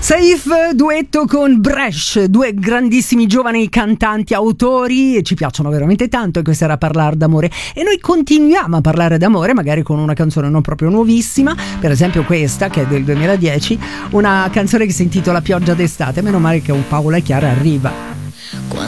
Saif, duetto con Bresh, due grandissimi giovani cantanti, autori, e ci piacciono veramente tanto, e questa era Parlare d'amore. E noi continuiamo a parlare d'amore, magari con una canzone non proprio nuovissima, per esempio questa che è del 2010, una canzone che si intitola Pioggia d'estate. Meno male che un Paola e Chiara arriva.